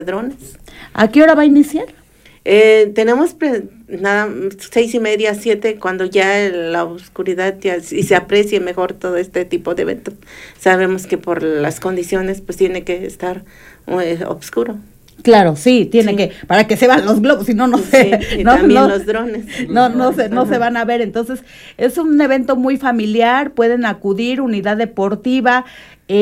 drones. ¿A qué hora va a iniciar? Tenemos nada 6:30, 7, cuando ya la oscuridad y se aprecie mejor todo este tipo de eventos. Sabemos que por las condiciones pues tiene que estar oscuro. Claro, sí, tiene que, para que se vean los globos, si no, no se, y también los drones. No se van a ver. Entonces, es un evento muy familiar, pueden acudir, unidad deportiva,